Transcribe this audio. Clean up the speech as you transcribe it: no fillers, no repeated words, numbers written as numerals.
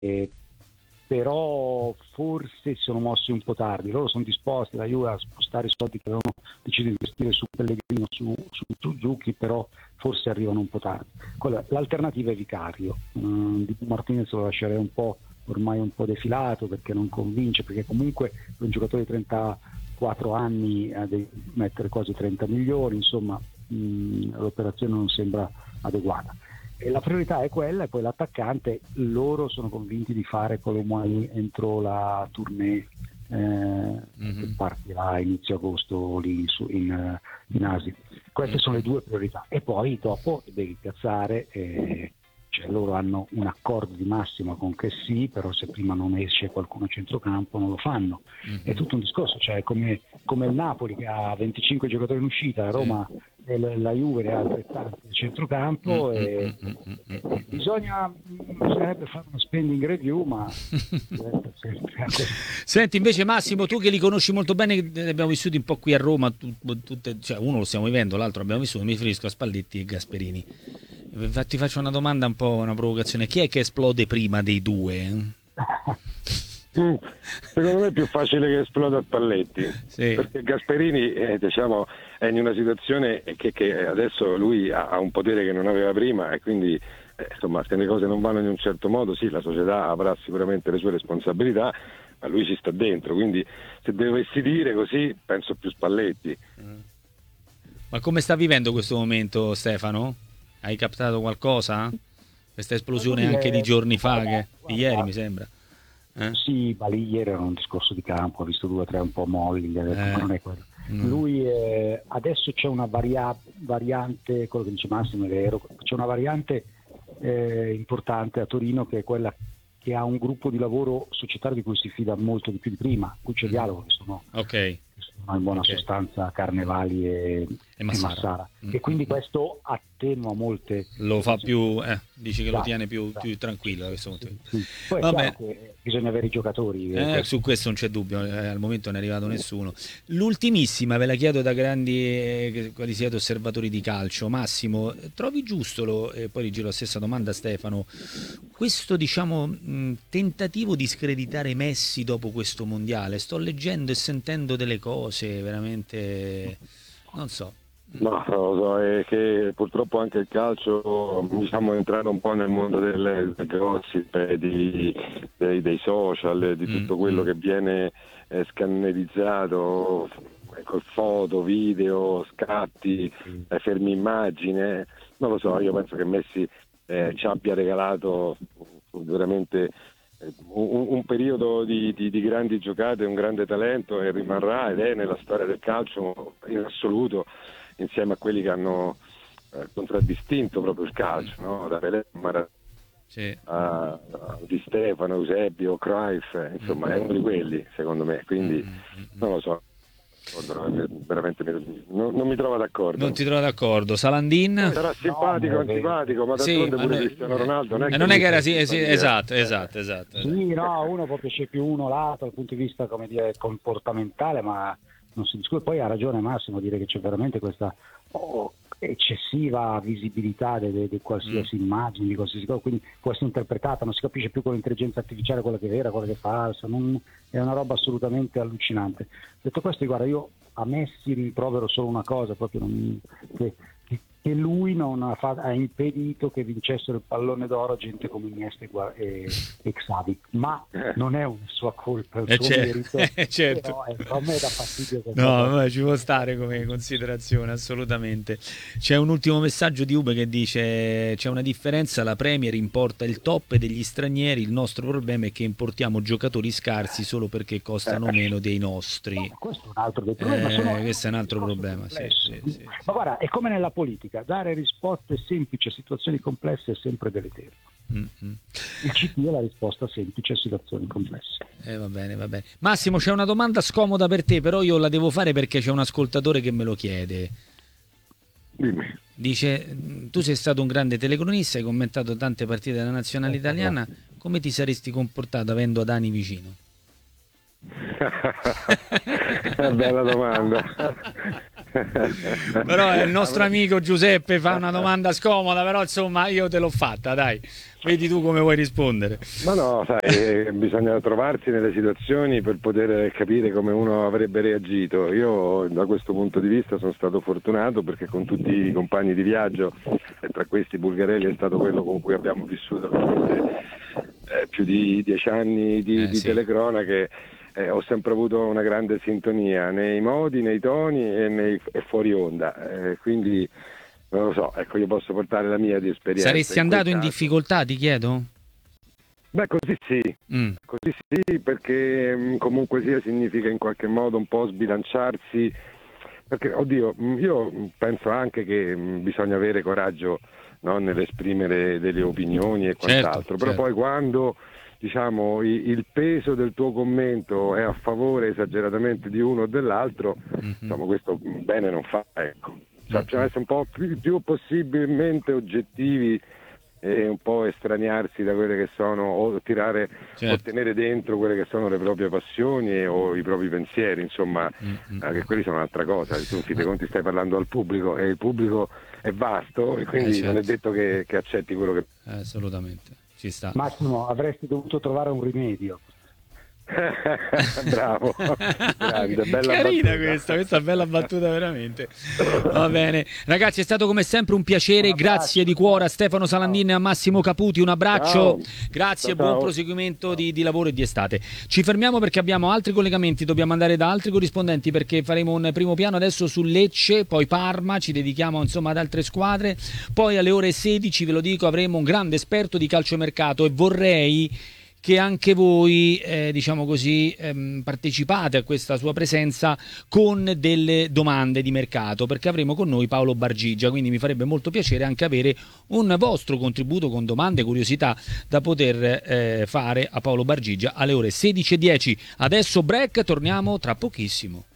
però forse si sono mossi un po' tardi. Loro sono disposti, la Juve, a spostare i soldi che avevano deciso di investire su Pellegrino, su Suzuki, però forse arrivano un po' tardi. L'alternativa è Vicario. Di Martinez lo lascerei ormai un po' defilato, perché non convince, perché comunque per un giocatore di 34 anni devi mettere quasi 30 milioni, insomma l'operazione non sembra adeguata. E la priorità è quella, e poi l'attaccante, loro sono convinti di fare Colomwani entro la tournée che partirà a inizio agosto lì in Asia. Queste sono le due priorità, e poi dopo devi piazzare, cioè loro hanno un accordo di massima con Chessy, però se prima non esce qualcuno a centrocampo non lo fanno. È tutto un discorso, cioè come il Napoli che ha 25 giocatori in uscita, la Roma e la Juve ne ha altrettanti a centrocampo, e bisognerebbe fare una spending review, ma Senti, invece Massimo, tu che li conosci molto bene, li abbiamo vissuti un po' qui a Roma, cioè uno lo stiamo vivendo, l'altro abbiamo vissuto, mi riferisco a Spalletti e Gasperini. Ti faccio una domanda, un po' una provocazione: chi è che esplode prima dei due? Secondo me è più facile che esploda Spalletti, perché Gasperini diciamo è in una situazione che adesso lui ha un potere che non aveva prima, e quindi insomma, se le cose non vanno in un certo modo, sì, la società avrà sicuramente le sue responsabilità, ma lui ci sta dentro, quindi se dovessi dire così penso più Spalletti. Ma come sta vivendo questo momento, Stefano? Hai captato qualcosa? Questa esplosione anche di giorni fa, di ieri mi sembra. Sì, ma lì ieri era un discorso di campo, ha visto 2 o 3 un po' molli, gli ha detto, ma non è quello. Lui adesso c'è una variante, quello che dice Massimo è vero, c'è una variante importante a Torino, che è quella che ha un gruppo di lavoro societario di cui si fida molto di più di prima, qui c'è dialogo, che sono in buona sostanza Carnevali e Massara. E quindi questo attenua molte, lo fa più, dici che lo tiene più tranquillo da questo punto di vista. Poi è chiaro che bisogna avere i giocatori, su questo non c'è dubbio, al momento non è arrivato nessuno. L'ultimissima ve la chiedo da grandi quali siete osservatori di calcio. Massimo, trovi giusto, poi rigiro la stessa domanda a Stefano, questo diciamo tentativo di screditare Messi dopo questo mondiale? Sto leggendo e sentendo delle cose veramente, non so. No, lo so, è che purtroppo anche il calcio, diciamo, è entrato un po' nel mondo del gossip, dei social, di tutto quello che viene scannerizzato, ecco, foto, video, scatti, fermi immagine. Non lo so, io penso che Messi ci abbia regalato veramente un periodo di grandi giocate, un grande talento, e rimarrà ed è nella storia del calcio in assoluto, insieme a quelli che hanno contraddistinto proprio il calcio, no? Da Pelé a Di Stefano, Eusebio, Cruyff, insomma è uno di quelli, secondo me, quindi non lo so, veramente non mi trovo d'accordo. Non ti trovo d'accordo. Salandin? Sarà simpatico, antipatico, ma d'altronde pure Cristiano Ronaldo non è che era esatto. Sì, no, uno può piacere più uno l'altro dal punto di vista, come dire, comportamentale, ma non si discute. Poi ha ragione Massimo a dire che c'è veramente questa eccessiva visibilità di qualsiasi immagine, di qualsiasi cosa, quindi può essere interpretata, non si capisce più con l'intelligenza artificiale quella che è vera, quella che è falsa, è una roba assolutamente allucinante. Detto questo, guarda, io a Messi rimprovero solo una cosa, proprio che lui non ha impedito che vincessero il pallone d'oro gente come Iniesta e Xavi, ma non è una sua colpa, è un suo merito, certo. Però a me dà fastidio. No, ci può stare come considerazione, assolutamente. C'è un ultimo messaggio di Ube che dice: c'è una differenza, la Premier importa il top degli stranieri, il nostro problema è che importiamo giocatori scarsi solo perché costano meno dei nostri. No, questo è un altro dei problemi. Questo è un altro problema, sì. Ma guarda, è come nella politica, dare risposte semplici a situazioni complesse è sempre deleterio. Il CT è la risposta semplice a situazioni complesse. Va bene. Massimo, c'è una domanda scomoda per te, però io la devo fare perché c'è un ascoltatore che me lo chiede. Dimmi. Dice: tu sei stato un grande telecronista, hai commentato tante partite della nazionale italiana, come ti saresti comportato avendo Adani vicino? Bella domanda. Però il nostro amico Giuseppe fa una domanda scomoda, però insomma io te l'ho fatta, dai, vedi tu come vuoi rispondere. Ma no, sai, bisogna trovarsi nelle situazioni per poter capire come uno avrebbe reagito. Io da questo punto di vista sono stato fortunato perché con tutti i compagni di viaggio, e tra questi Bulgarelli è stato quello con cui abbiamo vissuto più di 10 anni di Sì. telecronache. Ho sempre avuto una grande sintonia nei modi, nei toni e fuori onda, quindi non lo so, ecco, io posso portare la mia di esperienza. Saresti andato in caso. difficoltà, ti chiedo? Beh, così sì, perché comunque sia significa in qualche modo un po' sbilanciarsi, perché oddio, io penso anche che bisogna avere coraggio, no, nell'esprimere delle opinioni e quant'altro, però certo. poi quando diciamo il peso del tuo commento è a favore esageratamente di uno o dell'altro, insomma questo bene non fa, ecco. Cioè, bisogna essere un po' più possibilmente oggettivi e un po' estraniarsi da quelle che sono, o tirare, o tenere dentro quelle che sono le proprie passioni o i propri pensieri, insomma, che quelli sono un'altra cosa. Tu in fin dei conti stai parlando al pubblico e il pubblico è vasto e quindi non è detto che accetti quello che... Assolutamente, ci sta. Massimo, avresti dovuto trovare un rimedio. Bravo, grande, bella carina battuta. questa bella battuta veramente. Va bene ragazzi, è stato come sempre un piacere, grazie di cuore a Stefano Salandin e a Massimo Caputi, un abbraccio. Ciao. Grazie, Ciao. buon proseguimento di lavoro e di estate. Ci fermiamo perché abbiamo altri collegamenti, dobbiamo andare da altri corrispondenti perché faremo un primo piano adesso su Lecce, poi Parma, ci dedichiamo insomma ad altre squadre, poi alle ore 16 ve lo dico avremo un grande esperto di calciomercato e vorrei che anche voi, diciamo così, partecipate a questa sua presenza con delle domande di mercato, perché avremo con noi Paolo Bargigia, quindi mi farebbe molto piacere anche avere un vostro contributo con domande e curiosità da poter fare a Paolo Bargigia alle ore 16:10. Adesso break, torniamo tra pochissimo.